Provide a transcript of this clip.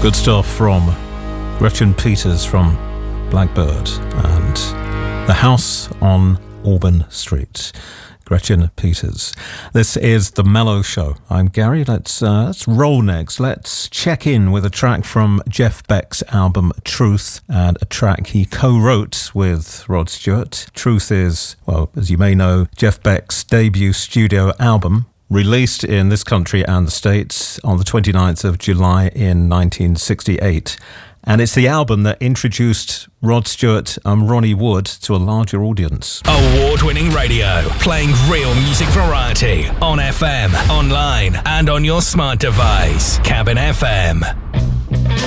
Good stuff from Gretchen Peters from Blackbird and The House on Auburn Street. Gretchen Peters. This is The Mellow Show. I'm Gary. Let's roll next. Let's check in with a track from Jeff Beck's album Truth, and a track he co-wrote with Rod Stewart. Truth is, well, as you may know, Jeff Beck's debut studio album, released in this country and the States on the 29th of July in 1968. And it's the album that introduced Rod Stewart and Ronnie Wood to a larger audience. Award-winning radio, playing real music variety on FM, online and on your smart device. Cabin FM.